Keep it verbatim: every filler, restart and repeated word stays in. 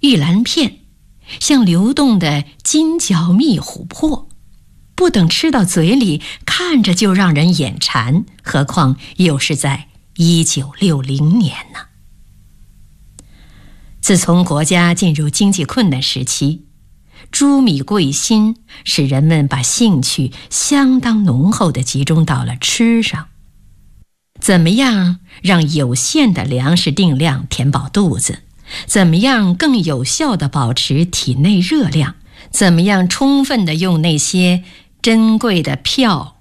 玉兰片，像流动的金角蜜琥珀，不等吃到嘴里，看着就让人眼馋，何况又是在一九六零年呢？自从国家进入经济困难时期，猪米贵辛使人们把兴趣相当浓厚地集中到了吃上。怎么样让有限的粮食定量填饱肚子？怎么样更有效地保持体内热量？怎么样充分地用那些珍贵的票